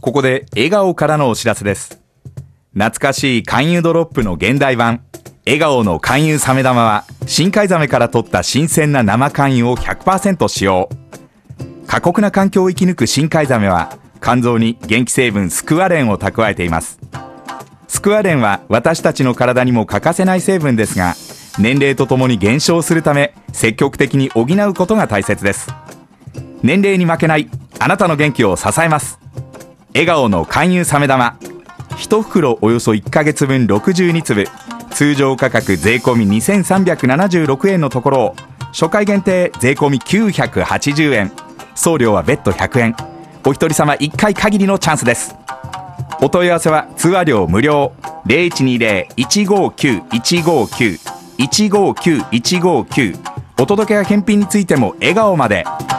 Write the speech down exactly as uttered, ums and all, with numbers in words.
ここで笑顔からのお知らせです。懐かしい勧誘ドロップの現代版、笑顔の勧誘サメ玉は、深海ザメから取った新鮮な生勧誘を ひゃくパーセント 使用。過酷な環境を生き抜く深海ザメは、肝臓に元気成分スクワレンを蓄えています。スクワレンは私たちの体にも欠かせない成分ですが、年齢とともに減少するため、積極的に補うことが大切です。年齢に負けない、あなたの元気を支えます。笑顔の勧誘サメ玉。いち袋およそいっかげつぶんろくじゅうにつぶ、通常価格税込みにせんさんびゃくななじゅうろくえんのところを、初回限定税込みきゅうひゃくはちじゅうえん、送料は別途ひゃくえん、お一人様いっかい限りのチャンスです。お問い合わせは通話料無料 ゼロいちにゼロ いちごきゅう いちごきゅう いちごきゅう いちごきゅう、お届けや返品についても笑顔まで。